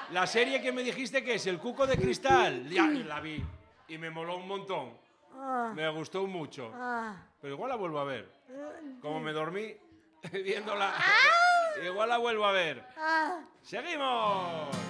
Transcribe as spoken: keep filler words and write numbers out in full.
La serie que me dijiste que es El Cuco de Cristal. Ya la vi y me moló un montón. Ah, Me gustó mucho. ah, Pero igual la vuelvo a ver. eh, Como me dormí viéndola, igual la vuelvo a ver. ah. ¡Seguimos!